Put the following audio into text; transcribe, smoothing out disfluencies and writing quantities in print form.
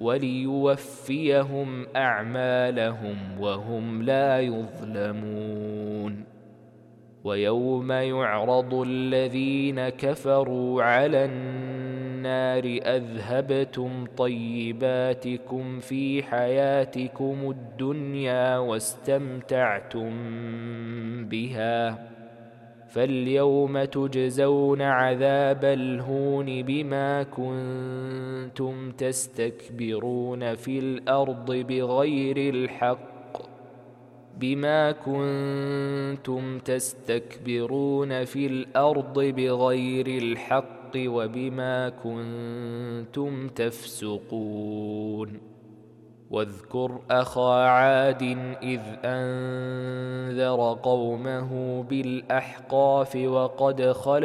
وليوفيهم أعمالهم وهم لا يظلمون. ويوم يعرض الذين كفروا على النار أذهبتم طيباتكم في حياتكم الدنيا واستمتعتم بها، فاليوم تجزون عذاب الهون بما كنتم تستكبرون في الأرض بغير الحق وبما كنتم تفسقون. واذكر أخا عاد إذ أنذر قومه بالأحقاف وقد خلت